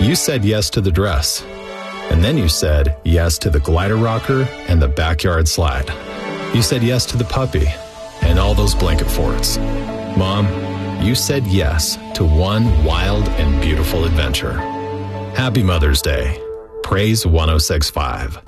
You said yes to the dress. And then you said yes to the glider rocker and the backyard slide. You said yes to the puppy and all those blanket forts. Mom, you said yes to one wild and beautiful adventure. Happy Mother's Day. Praise 106.5.